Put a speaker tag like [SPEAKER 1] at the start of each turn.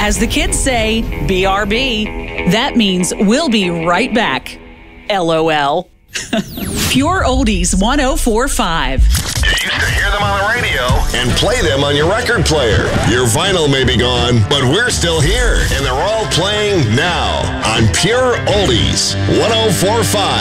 [SPEAKER 1] As the kids say, BRB. That means we'll be right back. LOL. Pure Oldies 104.5.
[SPEAKER 2] You used to hear them on the radio and play them on your record player. Your vinyl may be gone, but we're still here, and they're all playing now on Pure Oldies 104.5.